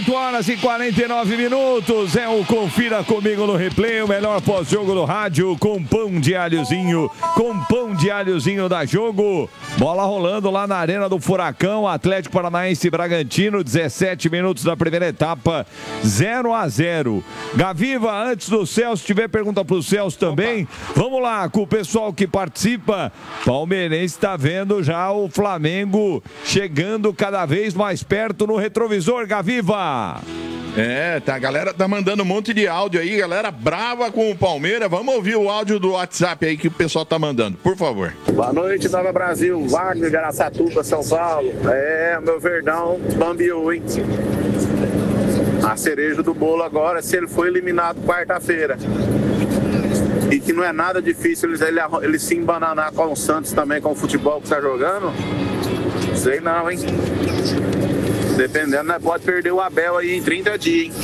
8 horas e 49 minutos. É o Confira Comigo no Replay, o melhor pós-jogo do rádio, com pão de alhozinho, da Jogo. Bola rolando lá na Arena do Furacão, Atlético Paranaense e Bragantino, 17 minutos da primeira etapa, 0-0. Gaviva, antes do Celso, tiver pergunta pro Celso também. Vamos lá, com o pessoal que participa. Palmeirense está vendo já o Flamengo chegando cada vez mais perto no retrovisor, Gaviva. A galera tá mandando um monte de áudio aí, galera brava com o Palmeiras. Vamos ouvir o áudio do WhatsApp aí que o pessoal tá mandando, por favor. Boa noite, Nova Brasil, Wagner de Araçatuba, São Paulo. Meu Verdão bambiou, hein? A cereja do bolo agora, se ele foi eliminado quarta-feira. E que não é nada difícil ele se embananar com o Santos também, com o futebol que tá jogando. Sei não, hein? Dependendo, nós pode perder o Abel aí em 30 dias, hein?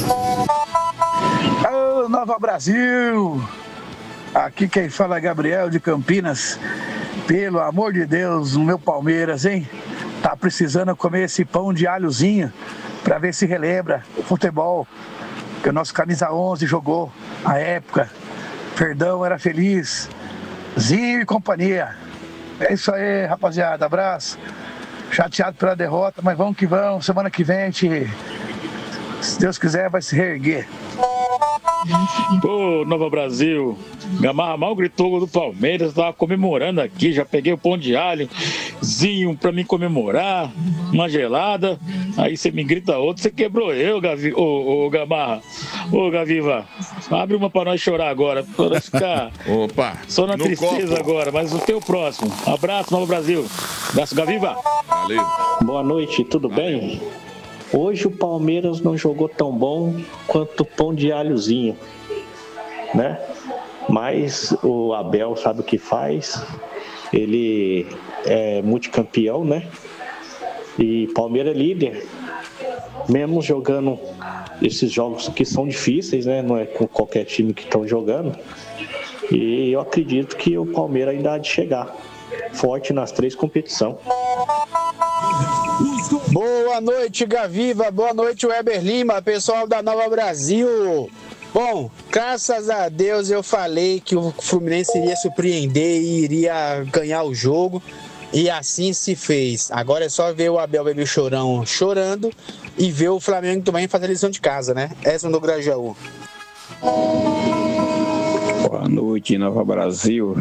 Ô, Nova Brasil! Aqui quem fala é Gabriel de Campinas. Pelo amor de Deus, o meu Palmeiras, hein? Tá precisando comer esse pão de alhozinho pra ver se relembra o futebol que o nosso camisa 11 jogou à época. Perdão, era feliz. Zinho e companhia. É isso aí, rapaziada. Abraço. Chateado pela derrota, mas vamos que vamos. Semana que vem a gente, se Deus quiser, vai se reerguer. Ô, Nova Brasil, Gamarra mal gritou o gol do Palmeiras, eu tava comemorando aqui, já peguei o pão de alhozinho pra mim comemorar, uma gelada, aí você me grita outro, você quebrou eu, ô Gamarra. Ô, Gaviva, abre uma pra nós chorar agora, pra nós ficar só na tristeza copo. Agora, mas o teu próximo. Abraço, Nova Brasil. Abraço, Gaviva. Valeu. Boa noite, tudo bem? Hoje o Palmeiras não jogou tão bom quanto o pão de alhozinho, né? Mas o Abel sabe o que faz, ele é multicampeão, né? E Palmeiras é líder, mesmo jogando esses jogos que são difíceis, né? Não é com qualquer time que estão jogando. E eu acredito que o Palmeiras ainda há de chegar forte nas 3 competições. Boa noite, Gaviva. Boa noite, Weber Lima, pessoal da Nova Brasil. Bom, graças a Deus eu falei que o Fluminense iria surpreender e iria ganhar o jogo. E assim se fez. Agora é só ver o Abel Bebê Chorão chorando e ver o Flamengo também fazer a lição de casa, né? Essa do Grajaú. Boa noite, Nova Brasil.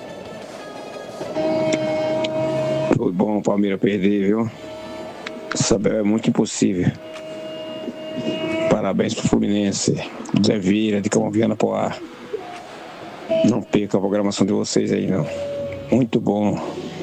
Foi bom o Palmeiras perder, viu? Saber é muito impossível. Parabéns pro Fluminense. Zé Vieira, de Camoviana Poá. Não perca a programação de vocês aí, não. Muito bom.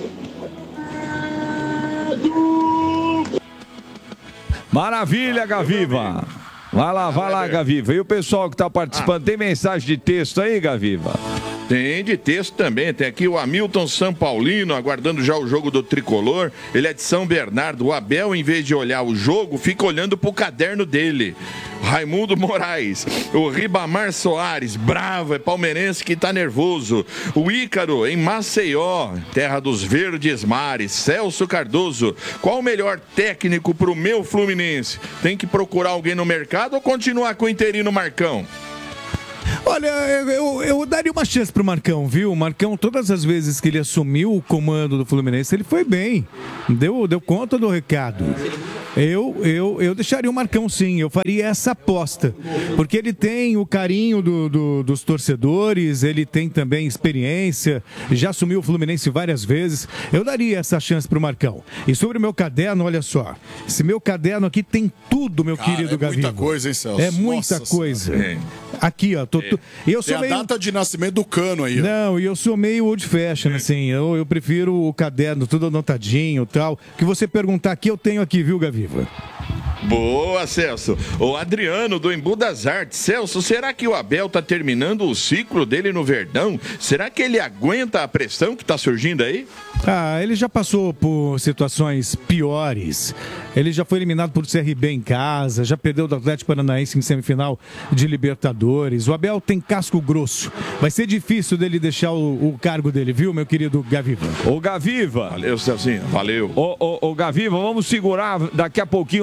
Maravilha, Gaviva. Vai lá, Gaviva. E o pessoal que tá participando, tem mensagem de texto aí, Gaviva? Tem de texto também, tem aqui o Hamilton São Paulino, aguardando já o jogo do Tricolor. Ele é de São Bernardo. O Abel, em vez de olhar o jogo, fica olhando pro caderno dele. Raimundo Moraes, o Ribamar Soares, bravo, é palmeirense que tá nervoso. O Ícaro, em Maceió, terra dos verdes mares. Celso Cardoso, qual o melhor técnico pro meu Fluminense? Tem que procurar alguém no mercado ou continuar com o interino Marcão? Olha, eu daria uma chance pro Marcão, viu? O Marcão, todas as vezes que ele assumiu o comando do Fluminense, ele foi bem. Deu conta do recado. Eu deixaria o Marcão, sim. Eu faria essa aposta. Porque ele tem o carinho dos torcedores, ele tem também experiência, já assumiu o Fluminense várias vezes. Eu daria essa chance pro Marcão. E sobre o meu caderno, olha só. Esse meu caderno aqui tem tudo, meu querido Gaviva. É muita coisa, hein, Celso? É muita coisa. Aqui, ó. Eu sou tem a data de nascimento do Cano aí. Ó. Não, e eu sou meio old fashion, assim. Eu prefiro o caderno tudo anotadinho e tal. O que você perguntar aqui, eu tenho aqui, viu, Gaviva? Boa, Celso. O Adriano, do Embu das Artes. Celso, será que o Abel tá terminando o ciclo dele no Verdão? Será que ele aguenta a pressão que tá surgindo aí? Ele já passou por situações piores. Ele já foi eliminado por CRB em casa, já perdeu do Atlético Paranaense em semifinal de Libertadores. O Abel tem casco grosso. Vai ser difícil dele deixar o cargo dele, viu, meu querido Gaviva? Ô, Gaviva. Valeu, Celcinho. Valeu. Ô, Gaviva, vamos segurar daqui a pouquinho mais bem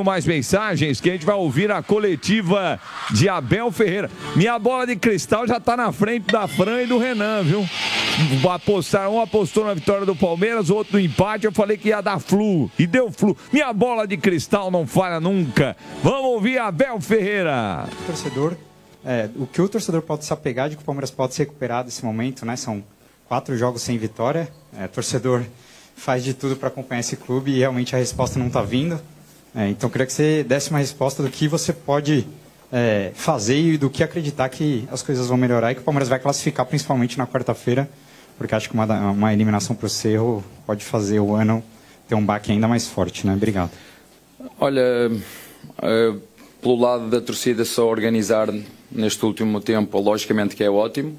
mensagens que a gente vai ouvir a coletiva de Abel Ferreira. Minha bola de cristal já tá na frente da Fran e do Renan, viu? Um apostou na vitória do Palmeiras, o outro no empate. Eu falei que ia dar flu e deu flu. Minha bola de cristal não falha nunca. Vamos ouvir Abel Ferreira. O que o torcedor pode se apegar de que o Palmeiras pode se recuperar desse momento, né? São 4 jogos sem vitória. O torcedor faz de tudo para acompanhar esse clube e realmente a resposta não está vindo. Então, eu queria que você desse uma resposta do que você pode fazer e do que acreditar que as coisas vão melhorar e que o Palmeiras vai classificar principalmente na quarta-feira, porque acho que uma eliminação para o Cerro pode fazer o ano ter um baque ainda mais forte, né? Obrigado. Olha, pelo lado da torcida, só organizar neste último tempo, logicamente que é ótimo.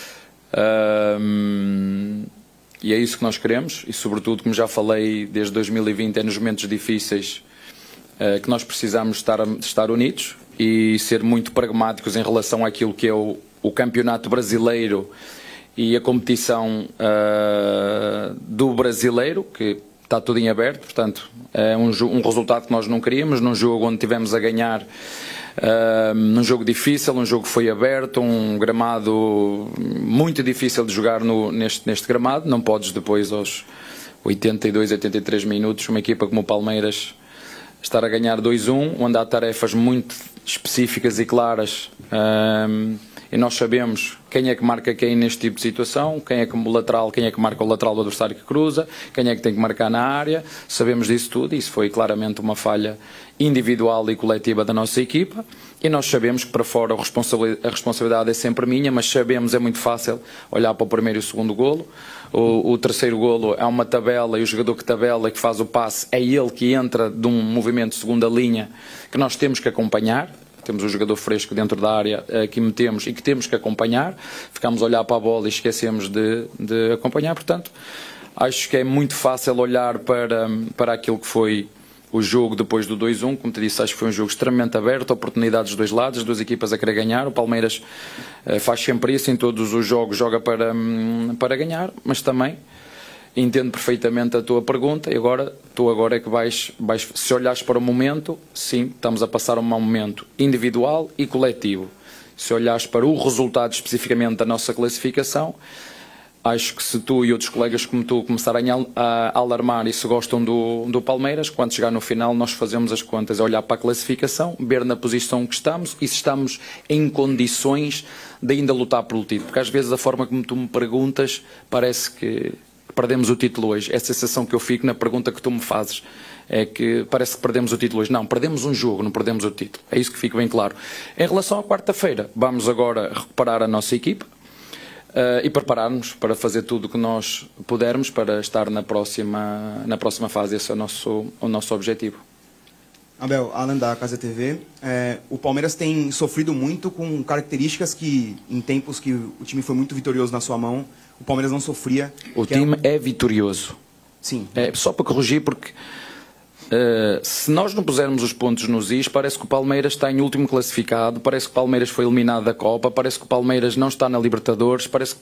E é isso que nós queremos e, sobretudo, como já falei, desde 2020 é nos momentos difíceis que nós precisamos estar unidos e ser muito pragmáticos em relação àquilo que é o campeonato brasileiro e a competição do brasileiro, que está tudo em aberto. Portanto, é um resultado que nós não queríamos, num jogo onde tivemos a ganhar, num jogo difícil, um jogo que foi aberto, um gramado muito difícil de jogar neste gramado. Não podes depois aos 82, 83 minutos uma equipa como o Palmeiras estar a ganhar 2-1, onde há tarefas muito específicas e claras, e nós sabemos quem é que marca quem neste tipo de situação, quem é que marca o lateral do adversário que cruza, quem é que tem que marcar na área. Sabemos disso tudo e isso foi claramente uma falha individual e coletiva da nossa equipa, e nós sabemos que para fora a responsabilidade é sempre minha, mas sabemos, é muito fácil olhar para o primeiro e o segundo golo. O terceiro golo é uma tabela e o jogador que tabela, que faz o passe, é ele que entra de um movimento de segunda linha que nós temos que acompanhar. Temos um jogador fresco dentro da área que metemos e que temos que acompanhar. Ficamos a olhar para a bola e esquecemos de acompanhar. Portanto, acho que é muito fácil olhar para aquilo que foi o jogo depois do 2-1. Como te disse, acho que foi um jogo extremamente aberto, oportunidades dos dois lados, as duas equipas a querer ganhar. O Palmeiras faz sempre isso, em todos os jogos joga para ganhar, mas também entendo perfeitamente a tua pergunta e tu agora é que vais, se olhares para o momento, sim, estamos a passar um mau momento individual e coletivo. Se olhares para o resultado especificamente da nossa classificação, acho que se tu e outros colegas como tu começarem a alarmar e se gostam do Palmeiras, quando chegar no final nós fazemos as contas, a olhar para a classificação, ver na posição que estamos e se estamos em condições de ainda lutar pelo título. Porque às vezes a forma como tu me perguntas parece que perdemos o título hoje. É a sensação que eu fico na pergunta que tu me fazes. É que parece que perdemos o título hoje. Não, perdemos um jogo, não perdemos o título. É isso que fica bem claro. Em relação à quarta-feira, vamos agora recuperar a nossa equipa e preparar-nos para fazer tudo o que nós pudermos para estar na próxima fase. Esse é o nosso objetivo. Abel, Alan da Casa TV. O Palmeiras tem sofrido muito com características que, em tempos que o time foi muito vitorioso na sua mão, o Palmeiras não sofria. O time é vitorioso. Sim. Só para corrigir, porque se nós não pusermos os pontos nos is, parece que o Palmeiras está em último classificado, parece que o Palmeiras foi eliminado da Copa, parece que o Palmeiras não está na Libertadores, parece que...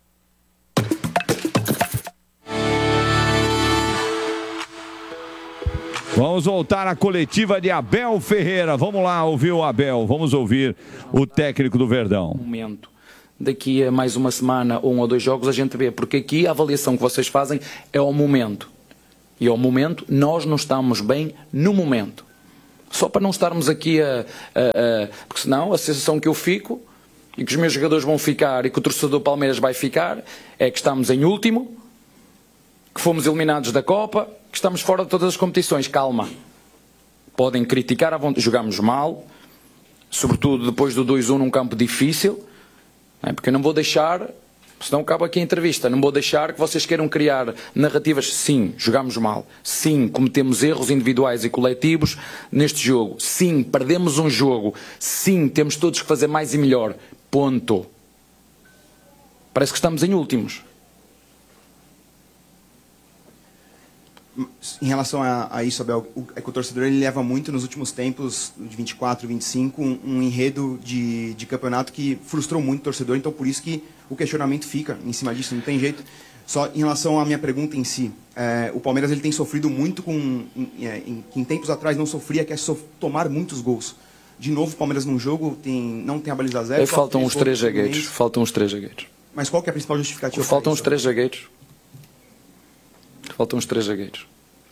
Vamos voltar à coletiva de Abel Ferreira. Vamos lá ouvir o Abel, vamos ouvir o técnico do Verdão. Daqui a mais uma semana, 1 ou 2 jogos, a gente vê, porque aqui a avaliação que vocês fazem é ao momento. E ao momento, nós não estamos bem no momento. Só para não estarmos aqui porque senão a sensação que eu fico, e que os meus jogadores vão ficar, e que o torcedor do Palmeiras vai ficar, é que estamos em último, que fomos eliminados da Copa, que estamos fora de todas as competições. Calma. Podem criticar à vontade. Jogamos mal, sobretudo depois do 2-1 num campo difícil, porque eu não vou deixar, senão acaba aqui a entrevista, não vou deixar que vocês queiram criar narrativas. Sim, jogámos mal. Sim, cometemos erros individuais e coletivos neste jogo. Sim, perdemos um jogo. Sim, temos todos que fazer mais e melhor. Ponto. Parece que estamos em últimos. Em relação a isso, Abel, é que o torcedor ele leva muito nos últimos tempos, de 24, 25, um enredo de campeonato que frustrou muito o torcedor, então por isso que o questionamento fica em cima disso, não tem jeito. Só em relação à minha pergunta em si, o Palmeiras ele tem sofrido muito em tempos atrás não sofria, que é tomar muitos gols. De novo, o Palmeiras num jogo não tem a baliza zero. Faltam uns 3 zagueiros. Faltam uns 3 zagueiros. Mas qual que é a principal justificativa? Faltam uns 3 zagueiros. Faltam uns 3 zagueiros.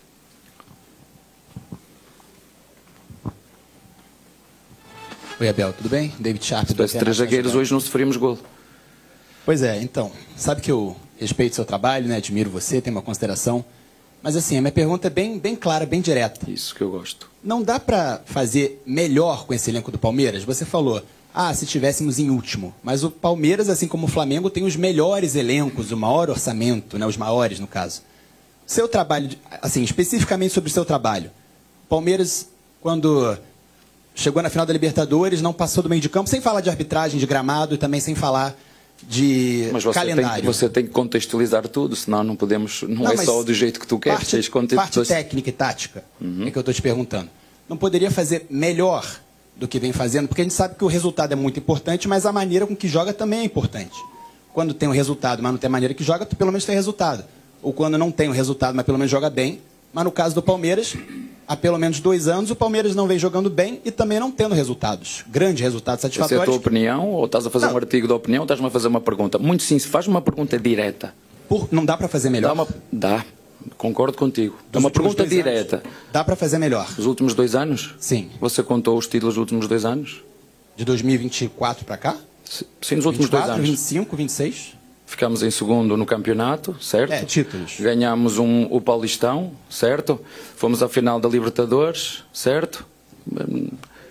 Oi, Abel, tudo bem? David Sharp. Se tivesse 3 zagueiros, hoje não sofríamos gol. Pois é, então, sabe que eu respeito o seu trabalho, né? Admiro você, tenho uma consideração. Mas assim, a minha pergunta é bem clara, bem direta. Isso que eu gosto. Não dá para fazer melhor com esse elenco do Palmeiras? Você falou, se tivéssemos em último. Mas o Palmeiras, assim como o Flamengo, tem os melhores elencos, o maior orçamento, né? Os maiores, no caso. Seu trabalho, assim, especificamente sobre o seu trabalho. Palmeiras, quando chegou na final da Libertadores, não passou do meio de campo, sem falar de arbitragem, de gramado e também sem falar de calendário. Você tem que contextualizar tudo, senão não podemos. Não é só do jeito que tu queres. Parte técnica e tática é que eu estou te perguntando. Não poderia fazer melhor do que vem fazendo? Porque a gente sabe que o resultado é muito importante, mas a maneira com que joga também é importante. Quando tem um resultado, mas não tem a maneira que joga, tu pelo menos tem resultado. Ou quando não tem o resultado, mas pelo menos joga bem. Mas no caso do Palmeiras, há pelo menos 2 anos, o Palmeiras não vem jogando bem e também não tendo resultados. Grandes resultados satisfatórios. Essa é a tua opinião? Ou estás a fazer um artigo de opinião? Ou estás-me a fazer uma pergunta? Muito sim, se faz uma pergunta direta. Não dá para fazer melhor? Dá. Concordo contigo. É uma pergunta direta. Dá para fazer melhor. Os últimos 2 anos? Sim. Você contou os títulos dos últimos 2 anos? De 2024 para cá? Sim, nos últimos 2 anos. 25, 26? Ficámos em segundo no campeonato, certo? Títulos. Ganhámos o Paulistão, certo? Fomos à final da Libertadores, certo? O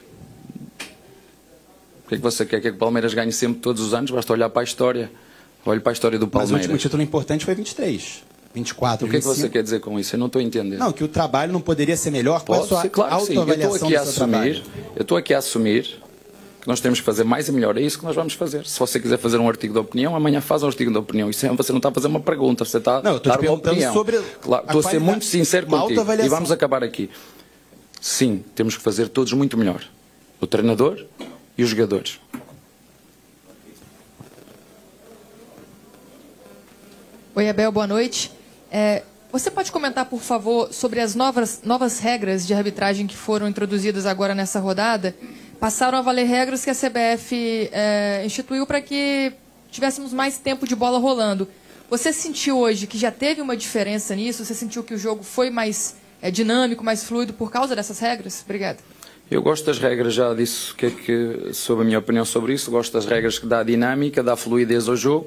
que é que você quer? Que o Palmeiras ganhe sempre todos os anos? Basta olhar para a história. Olhe para a história do Palmeiras. Mas o último título importante foi 23. 24, 25. O que é que você quer dizer com isso? Eu não estou entendendo. Não, que o trabalho não poderia ser melhor. Pode ser, claro que sim. Eu estou aqui a assumir que nós temos que fazer mais e melhor. É isso que nós vamos fazer. Se você quiser fazer um artigo de opinião, amanhã faz um artigo de opinião. Isso você não está a fazer uma pergunta, você está a dar uma opinião. Sobre claro, estou a ser muito sincero contigo. E vamos acabar aqui. Sim, temos que fazer todos muito melhor. O treinador e os jogadores. Oi, Abel, boa noite. Você pode comentar, por favor, sobre as novas regras de arbitragem que foram introduzidas agora nessa rodada? Passaram a valer regras que a CBF instituiu para que tivéssemos mais tempo de bola rolando. Você sentiu hoje que já teve uma diferença nisso? Você sentiu que o jogo foi mais dinâmico, mais fluido por causa dessas regras? Obrigada. Eu gosto das regras, já disse sobre a minha opinião sobre isso. Gosto das regras que dá dinâmica, dá fluidez ao jogo.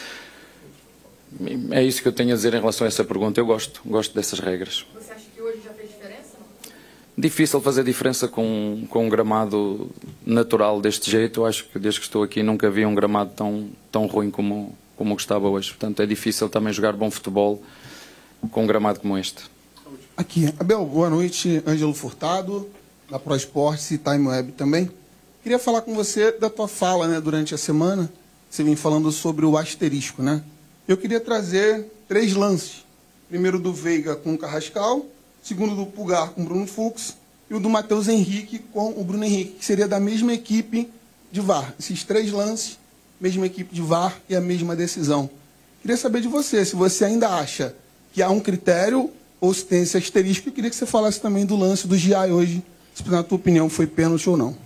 É isso que eu tenho a dizer em relação a essa pergunta. Eu gosto dessas regras. Você acha que hoje já fez diferença? Difícil fazer diferença com um gramado natural deste jeito. Eu acho que desde que estou aqui nunca vi um gramado tão ruim como o que estava hoje. Portanto, é difícil também jogar bom futebol com um gramado como este. Aqui, Abel, boa noite. Ângelo Furtado, da Pro Esportes e Time Web também. Queria falar com você da tua fala, né, durante a semana. Você vem falando sobre o asterisco, né? Eu queria trazer 3 lances. Primeiro do Veiga com o Carrascal, segundo do Pulgar com o Bruno Fux e o do Matheus Henrique com o Bruno Henrique, que seria da mesma equipe de VAR. Esses 3 lances, mesma equipe de VAR e a mesma decisão. Queria saber de você, se você ainda acha que há um critério ou se tem esse asterisco. Eu queria que você falasse também do lance do Giai hoje, se na tua opinião foi pênalti ou não.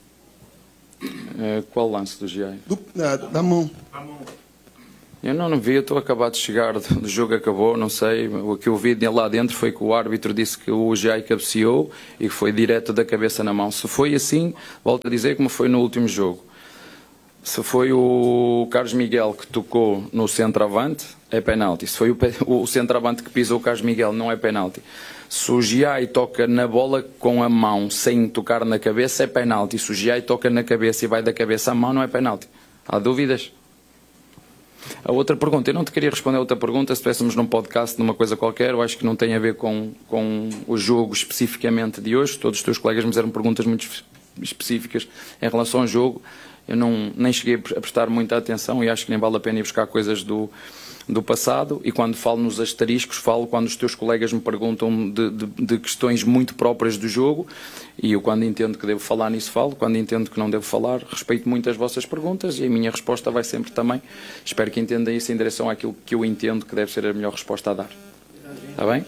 Qual lance do Giai? Da mão. Eu não vi, eu estou acabado de chegar, o jogo acabou, não sei. O que eu vi lá dentro foi que o árbitro disse que o Giai cabeceou e que foi direto da cabeça na mão. Se foi assim, volto a dizer como foi no último jogo. Se foi o Carlos Miguel que tocou no centroavante, é penalti. Se foi o centroavante que pisou o Carlos Miguel, não é penalti. Se o Giai toca na bola com a mão sem tocar na cabeça, é penalti. Se o Giai toca na cabeça e vai da cabeça à mão, não é penalti. Há dúvidas? A outra pergunta, eu não te queria responder a outra pergunta, se estivéssemos num podcast, numa coisa qualquer, eu acho que não tem a ver com o jogo especificamente de hoje. Todos os teus colegas me fizeram perguntas muito específicas em relação ao jogo. Eu nem cheguei a prestar muita atenção e acho que nem vale a pena ir buscar coisas do do passado, e quando falo nos asteriscos, falo quando os teus colegas me perguntam de questões muito próprias do jogo, e eu, quando entendo que devo falar nisso, falo. Quando entendo que não devo falar, respeito muito as vossas perguntas, e a minha resposta vai sempre também, espero que entendam isso em direção àquilo que eu entendo que deve ser a melhor resposta a dar. Está bem?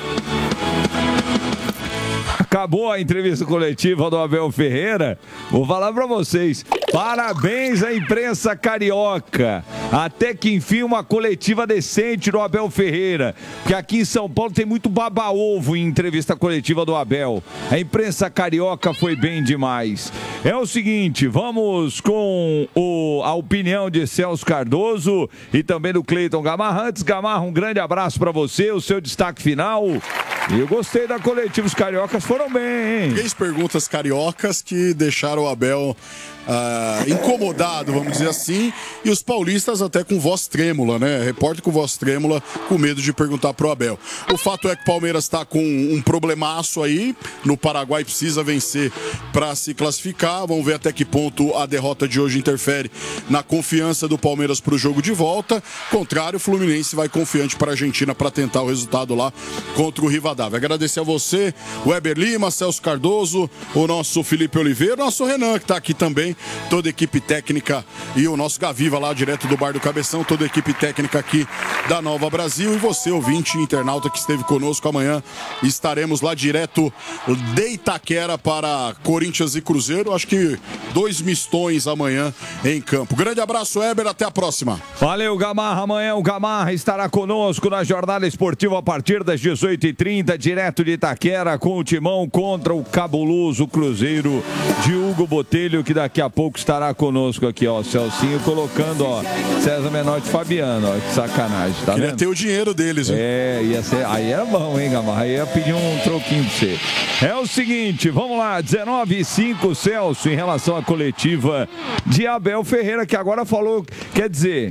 Acabou a entrevista coletiva do Abel Ferreira. Vou falar pra vocês. Parabéns à imprensa carioca. Até que enfim uma coletiva decente do Abel Ferreira. Porque aqui em São Paulo tem muito baba-ovo em entrevista coletiva do Abel. A imprensa carioca foi bem demais. É o seguinte, vamos com a opinião de Celso Cardoso e também do Cleiton Gamarra. Antes, Gamarra, um grande abraço pra você, o seu destaque final. Eu gostei da coletiva, os cariocas foram bem, hein? 3 perguntas cariocas que deixaram o Abel incomodado, vamos dizer assim, e os paulistas até com voz trêmula, né? Repórter com voz trêmula, com medo de perguntar pro Abel. O fato é que o Palmeiras está com um problemaço aí, no Paraguai precisa vencer para se classificar, vamos ver até que ponto a derrota de hoje interfere na confiança do Palmeiras pro jogo de volta. Contrário, o Fluminense vai confiante para a Argentina para tentar o resultado lá contra o Rivadavia. Agradecer a você, o Weber Lima, Celso Cardoso, o nosso Felipe Oliveira, o nosso Renan, que tá aqui também, toda a equipe técnica, e o nosso Gaviva lá direto do Bar do Cabeção, toda a equipe técnica aqui da Nova Brasil, e você, ouvinte internauta que esteve conosco. Amanhã estaremos lá direto de Itaquera para Corinthians e Cruzeiro, acho que 2 mistões amanhã em campo. Grande abraço, Weber, até a próxima. Valeu, Gamarra. Amanhã o Gamarra estará conosco na jornada esportiva a partir das 18h30, direto de Itaquera, com o timão contra o cabuloso Cruzeiro de Hugo Botelho, que daqui a pouco estará conosco aqui, ó, Celcinho, colocando, ó, César Menotti e Fabiano, ó, que sacanagem, tá Queria vendo? ter o dinheiro deles, hein? Ia ser, aí era bom, hein, Gamarra? Aí ia pedir um troquinho pra você. É o seguinte, vamos lá, 19h05, Celso, em relação à coletiva de Abel Ferreira, que agora falou, quer dizer,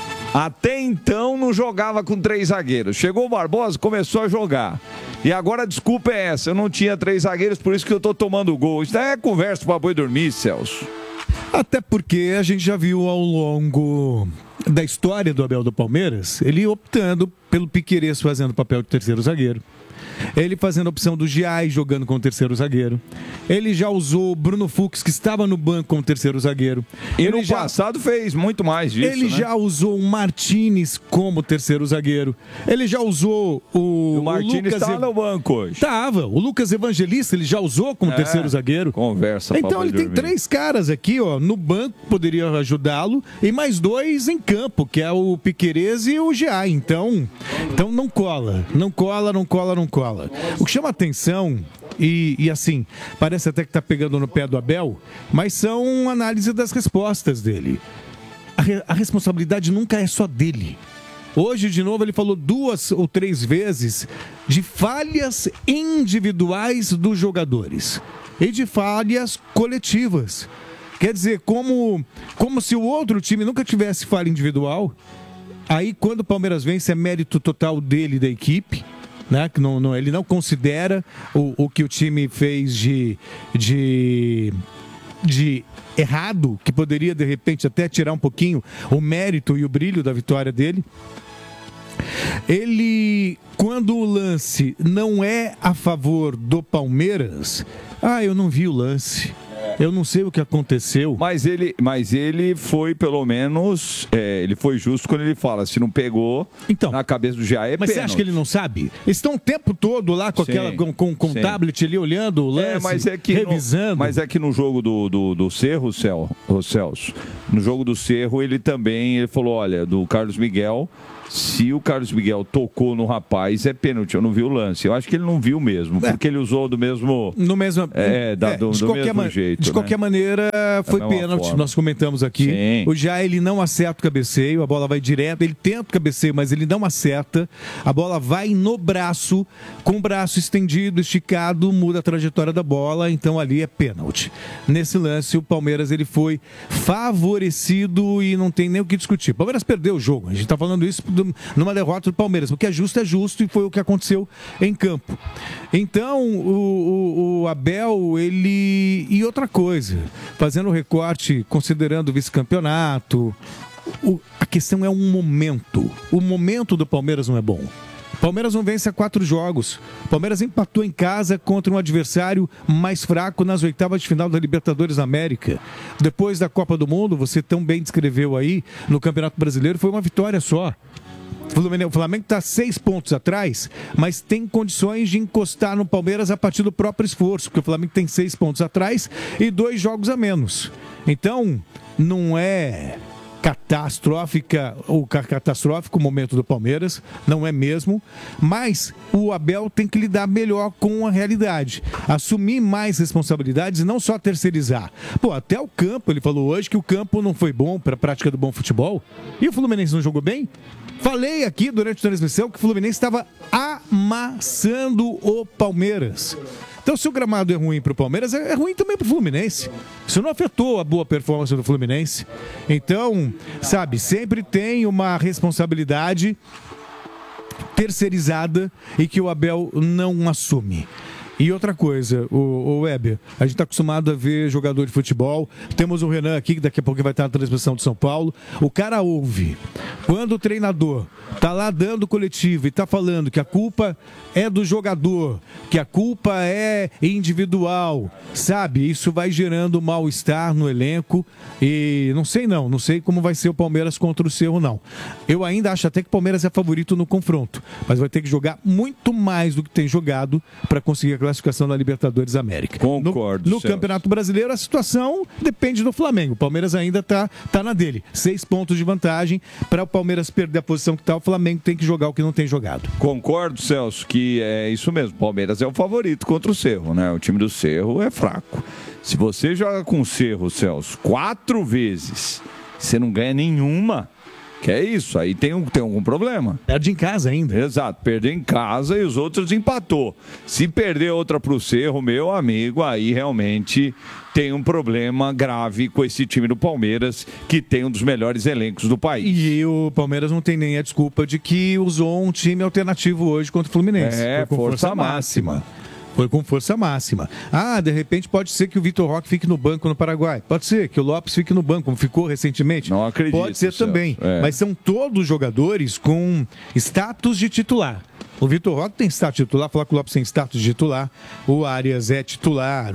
até então não jogava com 3 zagueiros. Chegou o Barbosa, começou a jogar. E agora a desculpa é essa, eu não tinha 3 zagueiros, por isso que eu tô tomando gol. Isso é conversa pra boi dormir, Celso. Até porque a gente já viu ao longo da história do Abel do Palmeiras, ele optando pelo Piquerez fazendo papel de terceiro zagueiro. Ele fazendo a opção do Giai jogando como terceiro zagueiro. Ele já usou o Bruno Fux, que estava no banco como terceiro zagueiro. E no passado fez muito mais disso, Ele né? já usou o Martínez como terceiro zagueiro. Ele já usou o Martínez Lucas estava no banco hoje. Tava. O Lucas Evangelista ele já usou como terceiro zagueiro. Conversa. Então ele tem 3 caras aqui, ó, no banco, poderia ajudá-lo, e mais 2 em campo, que é o Piquerez e o Giai. Então não cola. Não cola, não cola, não cola. O que chama atenção, e assim, parece até que tá pegando no pé do Abel, mas são análise das respostas dele. A responsabilidade nunca é só dele. Hoje, de novo, ele falou 2 ou 3 vezes de falhas individuais dos jogadores e de falhas coletivas. Quer dizer, como se o outro time nunca tivesse falha individual. Aí, quando o Palmeiras vence, é mérito total dele e da equipe, né? Que ele não considera o que o time fez de errado, que poderia, de repente, até tirar um pouquinho o mérito e o brilho da vitória dele. Ele, quando o lance não é a favor do Palmeiras, eu não vi o lance. Eu não sei o que aconteceu. Mas ele foi, pelo menos, ele foi justo quando ele fala, se não pegou, então, na cabeça do Jair é Mas você acha que ele não sabe? Eles estão o tempo todo lá com o tablet ali, olhando o lance, revisando. Mas é que no jogo do Cerro, Celso, no jogo do Cerro, ele falou, olha, do Carlos Miguel, se o Carlos Miguel tocou no rapaz, é pênalti. Eu não vi o lance. Eu acho que ele não viu mesmo, porque ele usou do mesmo... do mesmo jeito. De qualquer maneira, foi pênalti. Forma. Nós comentamos aqui. Sim. O Jair, ele não acerta o cabeceio, a bola vai direto. Ele tenta o cabeceio, mas ele não acerta. A bola vai no braço, com o braço estendido, esticado, muda a trajetória da bola. Então ali é pênalti. Nesse lance, o Palmeiras ele foi favorecido e não tem nem o que discutir. O Palmeiras perdeu o jogo. A gente está falando isso numa derrota do Palmeiras, porque é justo e foi o que aconteceu em campo. Então, o Abel, ele... E outra coisa, fazendo o recorte, considerando o vice-campeonato, A questão é um momento. O momento do Palmeiras não é bom. O Palmeiras não vence há 4 jogos. O Palmeiras empatou em casa contra um adversário mais fraco nas oitavas de final da Libertadores da América. Depois da Copa do Mundo, você tão bem descreveu aí, no Campeonato Brasileiro, foi uma vitória só. O Flamengo está 6 pontos atrás, mas tem condições de encostar no Palmeiras a partir do próprio esforço, porque o Flamengo tem 6 pontos atrás e 2 jogos a menos. Então, não é catastrófico o momento do Palmeiras, não é mesmo, mas o Abel tem que lidar melhor com a realidade, assumir mais responsabilidades e não só terceirizar. Até o campo, ele falou hoje que o campo não foi bom para a prática do bom futebol, e o Fluminense não jogou bem? Falei aqui durante a transmissão que o Fluminense estava amassando o Palmeiras. Então, se o gramado é ruim para o Palmeiras, é ruim também para o Fluminense. Isso não afetou a boa performance do Fluminense. Então, sempre tem uma responsabilidade terceirizada e que o Abel não assume. E outra coisa, o Weber, a gente está acostumado a ver jogador de futebol. Temos o Renan aqui, que daqui a pouco vai estar na transmissão de São Paulo. O cara ouve. Quando o treinador está lá dando coletivo e está falando que a culpa é do jogador, que a culpa é individual, isso vai gerando mal-estar no elenco. E não sei como vai ser o Palmeiras contra o Cerro, não. Eu ainda acho até que o Palmeiras é favorito no confronto, mas vai ter que jogar muito mais do que tem jogado para conseguir a classificação da Libertadores América. Concordo. No Campeonato Brasileiro, a situação depende do Flamengo. O Palmeiras ainda tá na dele. 6 pontos de vantagem. Para o Palmeiras perder a posição que está, o Flamengo tem que jogar o que não tem jogado. Concordo, Celso, que é isso mesmo. O Palmeiras é o favorito contra o Cerro, né? O time do Cerro é fraco. Se você joga com o Cerro, Celso, 4 vezes, você não ganha nenhuma. Que é isso, aí tem algum problema. Perde em casa ainda. Exato, perdeu em casa e os outros empatou. Se perder outra pro Cerro, meu amigo, aí realmente tem um problema grave com esse time do Palmeiras, que tem um dos melhores elencos do país. E o Palmeiras não tem nem a desculpa de que usou um time alternativo hoje contra o Fluminense. Com força máxima. Foi com força máxima. De repente pode ser que o Vitor Roque fique no banco no Paraguai. Pode ser que o Lopes fique no banco, como ficou recentemente. Não acredito. Pode ser também. Mas são todos jogadores com status de titular. O Vitor Roque tem status de titular, falar que o Lopes tem status de titular. O Arias é titular.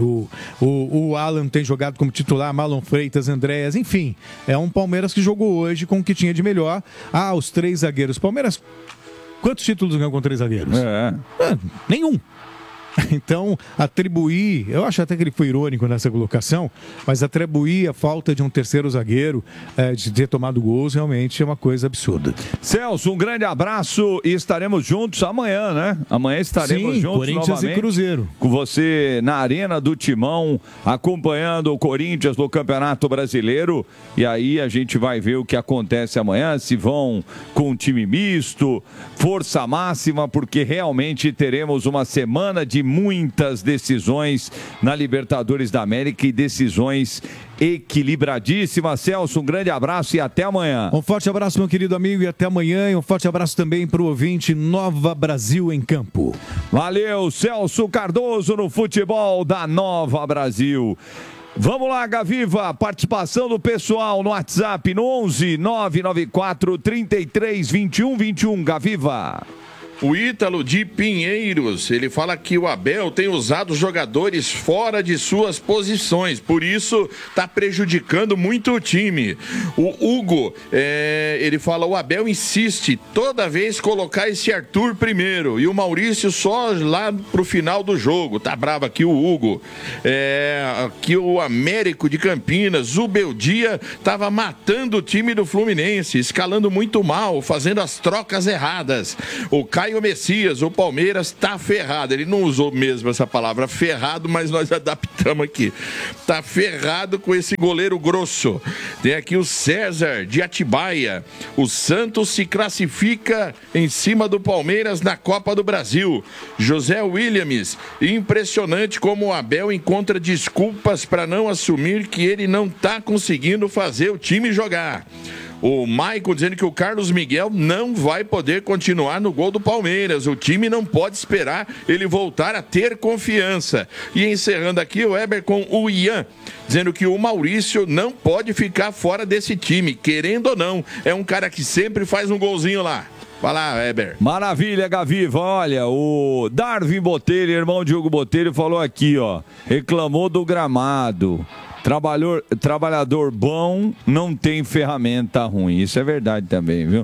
O Alan tem jogado como titular. Marlon Freitas, Andréas, enfim. É um Palmeiras que jogou hoje com o que tinha de melhor. Os 3 zagueiros. Palmeiras, quantos títulos ganhou com 3 zagueiros? Nenhum. Então, atribuir, eu acho até que ele foi irônico nessa colocação, mas atribuir a falta de um terceiro zagueiro, de ter tomado gols, realmente é uma coisa absurda. Celso, um grande abraço e estaremos juntos amanhã, né? Amanhã estaremos juntos Corinthians novamente, e Cruzeiro. Com você na Arena do Timão, acompanhando o Corinthians no Campeonato Brasileiro. E aí a gente vai ver o que acontece amanhã, se vão com um time misto, força máxima, porque realmente teremos uma semana de muitas decisões na Libertadores da América e decisões equilibradíssimas. Celso, um grande abraço e até amanhã. Um forte abraço, meu querido amigo, e até amanhã. E um forte abraço também para o ouvinte Nova Brasil em Campo. Valeu, Celso Cardoso no futebol da Nova Brasil. Vamos lá, Gaviva, participação do pessoal no WhatsApp no 11 994 33 21 21. Gaviva. O Ítalo de Pinheiros, ele fala que o Abel tem usado jogadores fora de suas posições, por isso está prejudicando muito o time. O Hugo, ele fala, o Abel insiste toda vez colocar esse Arthur primeiro e o Maurício só lá pro final do jogo. Tá bravo aqui o Hugo. Aqui o Américo de Campinas, o Beldia tava matando o time do Fluminense, escalando muito mal, fazendo as trocas erradas. O Caio Messias, o Palmeiras tá ferrado. Ele não usou mesmo essa palavra ferrado, mas nós adaptamos aqui. Tá ferrado com esse goleiro grosso. Tem aqui o César de Atibaia. O Santos se classifica em cima do Palmeiras na Copa do Brasil. José Williams, impressionante como o Abel encontra desculpas para não assumir que ele não tá conseguindo fazer o time jogar. O Maicon dizendo que o Carlos Miguel não vai poder continuar no gol do Palmeiras. O time não pode esperar ele voltar a ter confiança. E encerrando aqui o Weber com o Ian, dizendo que o Maurício não pode ficar fora desse time, querendo ou não. É um cara que sempre faz um golzinho lá. Vai lá, Weber. Maravilha, Gaviva. Olha, o Darwin Botelho, irmão de Hugo Botelho, falou aqui, ó. Reclamou do gramado. Trabalhador bom não tem ferramenta ruim. Isso é verdade também, viu?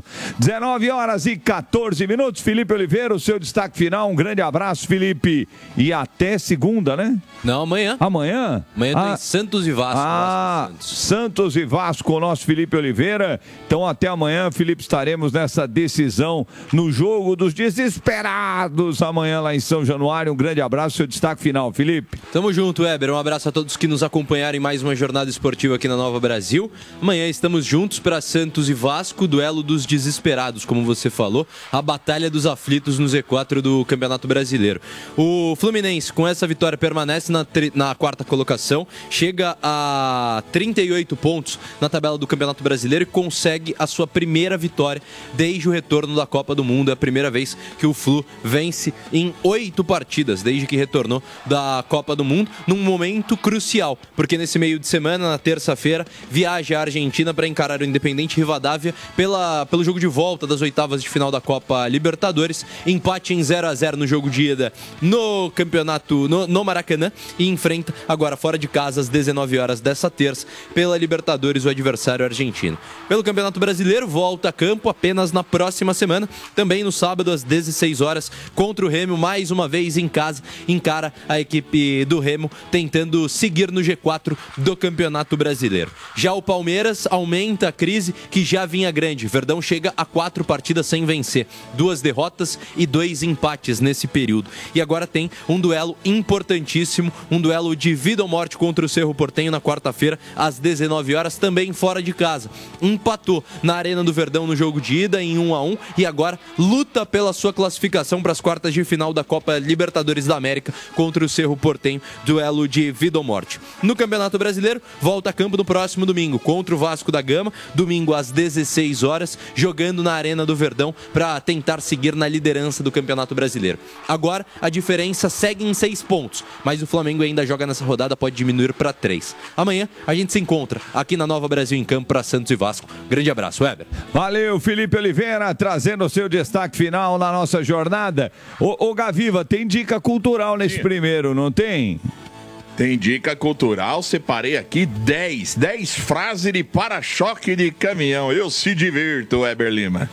19h14. Felipe Oliveira, o seu destaque final. Um grande abraço, Felipe. E até segunda, né? Não, amanhã. Amanhã? Amanhã tem Santos e Vasco. Santos e Vasco, o nosso Felipe Oliveira. Então até amanhã, Felipe, estaremos nessa decisão no jogo dos desesperados. Amanhã lá em São Januário. Um grande abraço, seu destaque final, Felipe. Tamo junto, Weber. Um abraço a todos que nos acompanharam em mais uma jornada esportiva aqui na Nova Brasil. Amanhã estamos juntos para Santos e Vasco, duelo dos desesperados, como você falou, a batalha dos aflitos no Z4 do Campeonato Brasileiro. O Fluminense, com essa vitória, permanece na quarta colocação, chega a 38 pontos na tabela do Campeonato Brasileiro e consegue a sua primeira vitória desde o retorno da Copa do Mundo. É a primeira vez que o Flu vence em 8 partidas, desde que retornou da Copa do Mundo, num momento crucial, porque nesse meio de semana, na terça-feira, viaja à Argentina para encarar o Independente Rivadavia pelo jogo de volta das oitavas de final da Copa Libertadores. Empate em 0-0 no jogo de ida no campeonato no Maracanã e enfrenta agora fora de casa às 19 horas dessa terça pela Libertadores o adversário argentino. Pelo Campeonato Brasileiro, volta a campo apenas na próxima semana, também no sábado às 16 horas contra o Remo, mais uma vez em casa, encara a equipe do Remo tentando seguir no G4 do Campeonato Brasileiro. Já o Palmeiras aumenta a crise que já vinha grande. Verdão chega a 4 partidas sem vencer, 2 derrotas e 2 empates nesse período. E agora tem um duelo importantíssimo, um duelo de vida ou morte contra o Cerro Porteño na quarta-feira às 19 horas, também fora de casa. Empatou na Arena do Verdão no jogo de ida em 1-1 e agora luta pela sua classificação para as quartas de final da Copa Libertadores da América contra o Cerro Porteño, duelo de vida ou morte. No Campeonato Brasileiro, volta a campo no próximo domingo contra o Vasco da Gama, domingo às 16 horas, jogando na Arena do Verdão para tentar seguir na liderança do Campeonato Brasileiro. Agora a diferença segue em 6 pontos, mas o Flamengo ainda joga nessa rodada, pode diminuir para 3. Amanhã a gente se encontra aqui na Nova Brasil em campo para Santos e Vasco. Grande abraço, Weber. Valeu, Felipe Oliveira, trazendo o seu destaque final na nossa jornada. Ô Gaviva, tem dica cultural nesse primeiro, não tem? Tem dica cultural, separei aqui 10 frases de para-choque de caminhão. Eu se divirto, Weber Lima.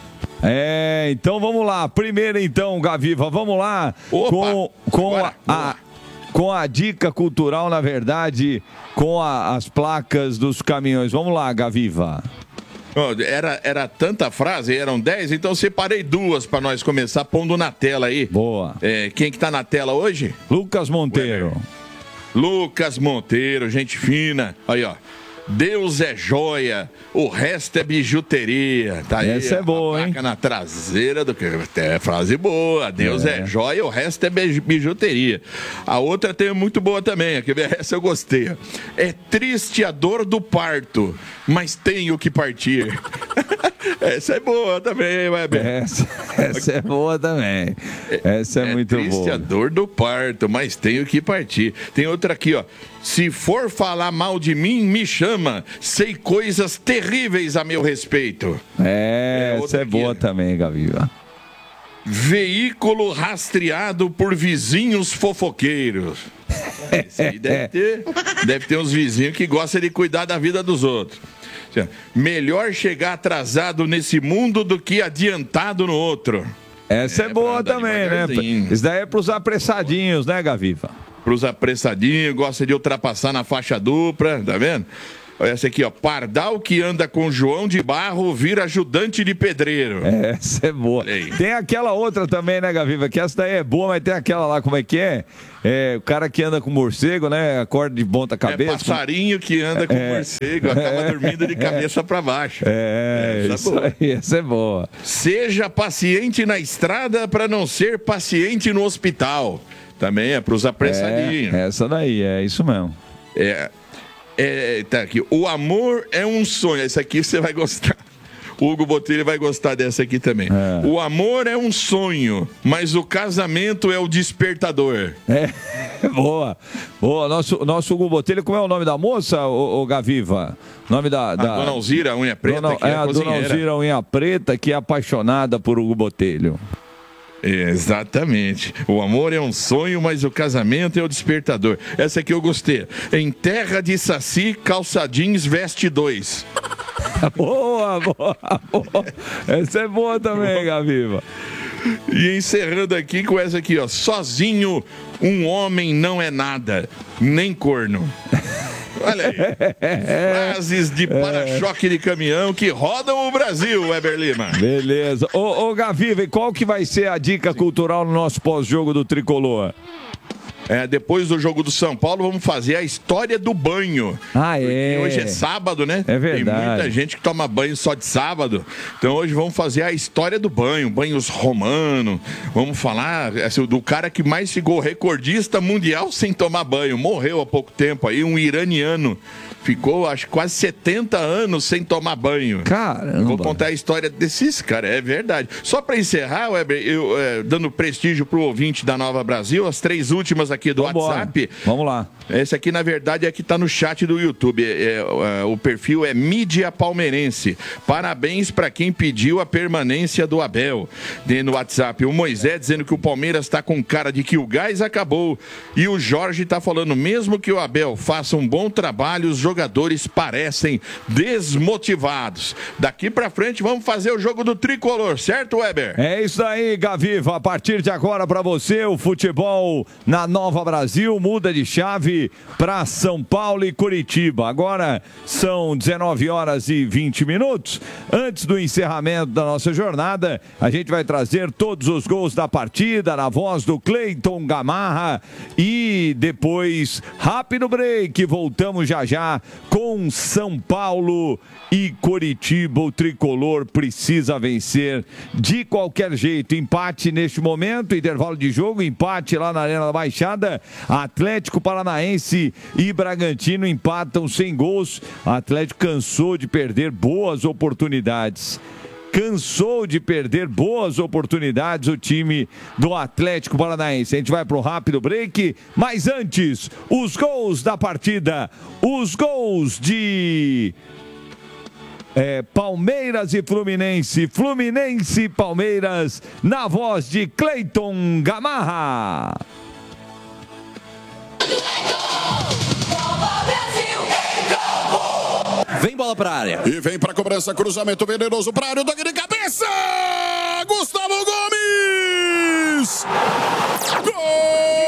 Então vamos lá. Primeiro então, Gaviva, vamos lá. Com a dica cultural, na verdade, com as placas dos caminhões. Vamos lá, Gaviva. Era tanta frase, eram 10, então separei 2 para nós começar pondo na tela aí. Boa. Quem que tá na tela hoje? Lucas Monteiro. Lucas Monteiro, gente fina. Aí, ó. Deus é joia, o resto é bijuteria. Tá aí, essa é boa, hein? Na traseira do que é frase boa. Deus é joia, o resto é bijuteria. A outra tem muito boa também, essa eu gostei. É triste a dor do parto, mas tenho que partir. Essa é boa também, Weber. Essa é boa também. Essa é muito boa. É triste a dor do parto, mas tenho que partir. Tem outra aqui, ó. Se for falar mal de mim, me chama. Sei coisas terríveis a meu respeito. Essa é boa também, Gaviva. Veículo rastreado por vizinhos fofoqueiros. Esse aí deve ter uns vizinhos que gostam de cuidar da vida dos outros. Melhor chegar atrasado nesse mundo do que adiantado no outro. Essa é boa também, né? Isso daí é pros apressadinhos, né, Gaviva? Pros apressadinhos, gosta de ultrapassar na faixa dupla, tá vendo? Olha essa aqui, ó. Pardal que anda com João de Barro vira ajudante de pedreiro. Essa é boa. Tem aquela outra também, né, Gaviva? Que essa daí é boa, mas tem aquela lá, como é que é? O cara que anda com morcego, né? Acorda de ponta cabeça. Passarinho que anda com morcego, acaba dormindo de cabeça para baixo. Essa é boa. Seja paciente na estrada para não ser paciente no hospital. Também é para os apressadinhos. Essa daí, é isso mesmo. Tá aqui. O amor é um sonho. Esse aqui você vai gostar. O Hugo Botelho vai gostar dessa aqui também. O amor é um sonho, mas o casamento é o despertador. Boa. Boa. Nosso Hugo Botelho, como é o nome da moça, o Gaviva? Nome da Dona Alzira, unha preta, que é a Dona cozinheira. Alzira, unha preta, que é apaixonada por Hugo Botelho. Exatamente. O amor é um sonho, mas o casamento é o despertador. Essa aqui eu gostei. Em terra de saci, calça jeans veste 2. Boa. Essa é boa também, Gaviva. E encerrando aqui com essa aqui, ó. Sozinho, um homem não é nada, nem corno. Olha aí. Frases de para-choque de caminhão que rodam o Brasil, Weber Lima. Beleza. Ô Gaviva, e qual que vai ser a dica cultural no nosso pós-jogo do Tricolor? Depois do jogo do São Paulo, vamos fazer a história do banho. Porque hoje é sábado, né? É verdade. Tem muita gente que toma banho só de sábado. Então hoje vamos fazer a história do banho, banhos romanos. Vamos falar do cara que mais ficou recordista mundial sem tomar banho. Morreu há pouco tempo aí, um iraniano. Ficou, acho, quase 70 anos sem tomar banho. Caramba. Vou contar a história desses caras, é verdade. Só para encerrar, Weber, dando prestígio pro ouvinte da Nova Brasil, as 3 últimas aqui do WhatsApp. Vamos lá. Esse aqui, na verdade, é que tá no chat do YouTube. O perfil é Mídia Palmeirense. Parabéns para quem pediu a permanência do Abel. No WhatsApp, o Moisés dizendo que o Palmeiras tá com cara de que o gás acabou. E o Jorge tá falando, mesmo que o Abel faça um bom trabalho, os jogadores parecem desmotivados. Daqui pra frente vamos fazer o jogo do Tricolor, certo, Weber? É isso aí, Gaviva. A partir de agora pra você, o futebol na Nova Brasil muda de chave para São Paulo e Curitiba. Agora são 19 horas e 20 minutos. Antes do encerramento da nossa jornada, a gente vai trazer todos os gols da partida na voz do Cleiton Gamarra e depois, rápido break, voltamos já com São Paulo e Curitiba. O Tricolor precisa vencer de qualquer jeito. Empate neste momento, intervalo de jogo, empate lá na Arena da Baixada. Atlético Paranaense e Bragantino empatam sem gols. O Atlético cansou de perder boas oportunidades. O time do Atlético Paranaense. A gente vai para o rápido break, mas antes, os gols da partida, os gols de Palmeiras e Fluminense, Fluminense e Palmeiras, na voz de Cleiton Gamarra. Vem bola pra área. E vem pra cobrança, cruzamento venenoso pra área, toque de cabeça! Gustavo Gomes! Gol!